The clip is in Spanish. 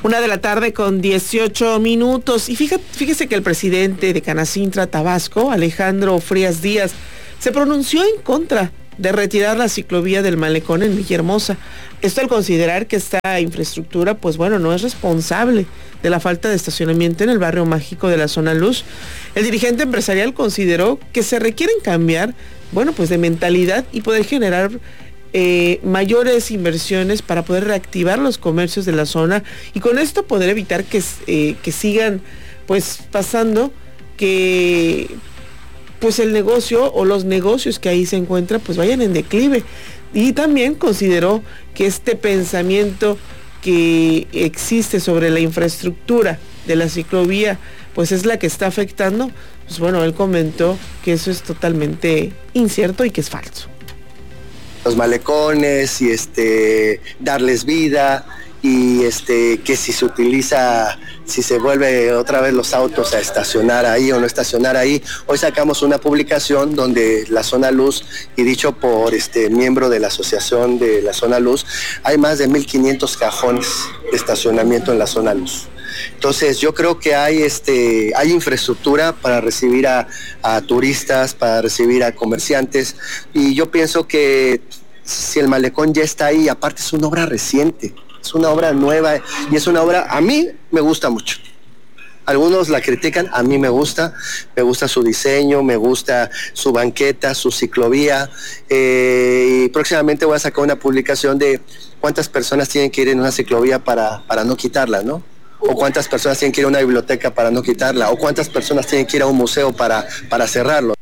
1:18 p.m. Y fíjese que el presidente de Canacintra, Tabasco, Alejandro Frías Díaz, se pronunció en contra de retirar la ciclovía del Malecón en Villahermosa. Esto al considerar que esta infraestructura, pues bueno, no es responsable de la falta de estacionamiento en el barrio mágico de la Zona Luz. El dirigente empresarial consideró que se requieren cambiar, bueno, pues de mentalidad y poder generar mayores inversiones para poder reactivar los comercios de la zona y con esto poder evitar que sigan pues pasando que pues el negocio o los negocios que ahí se encuentran pues vayan en declive. Y también consideró que este pensamiento que existe sobre la infraestructura de la ciclovía pues es la que está afectando. Pues bueno, él comentó que eso es totalmente incierto y que es falso. Los malecones y darles vida y que si se vuelve otra vez los autos a estacionar ahí o no estacionar ahí. Hoy sacamos una publicación donde la Zona Luz, y dicho por miembro de la asociación de la Zona Luz, hay más de 1,500 cajones de estacionamiento en la Zona Luz. Entonces yo creo que hay infraestructura para recibir a turistas, para recibir a comerciantes, y yo pienso que si el malecón ya está ahí, aparte es una obra reciente, es una obra nueva y es una obra, a mí me gusta mucho. Algunos la critican, a mí me gusta su diseño, me gusta su banqueta, su ciclovía, y próximamente voy a sacar una publicación de cuántas personas tienen que ir en una ciclovía para no quitarla, ¿no? O cuántas personas tienen que ir a una biblioteca para no quitarla, o cuántas personas tienen que ir a un museo para cerrarlo.